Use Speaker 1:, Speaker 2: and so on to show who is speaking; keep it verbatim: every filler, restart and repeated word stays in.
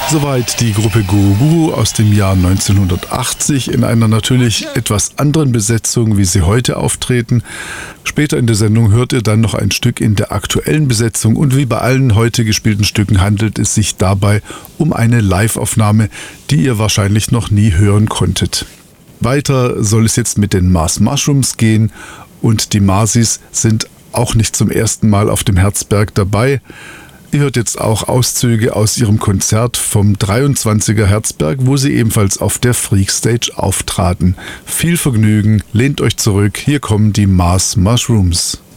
Speaker 1: Soweit die Gruppe Guru Guru aus dem Jahr neunzehnhundertachtzig in einer natürlich etwas anderen Besetzung, wie sie heute auftreten. Später in der Sendung hört ihr dann noch ein Stück in der aktuellen Besetzung und wie bei allen heute gespielten Stücken handelt es sich dabei um eine Live-Aufnahme, die ihr wahrscheinlich noch nie hören konntet. Weiter soll es jetzt mit den Mars Mushrooms gehen und die Marsis sind auch nicht zum ersten Mal auf dem Herzberg dabei. Ihr hört jetzt auch Auszüge aus ihrem Konzert vom dreiundzwanziger Herzberg, wo sie ebenfalls auf der Freakstage auftraten. Viel Vergnügen, lehnt euch zurück, hier kommen die Mars Mushrooms.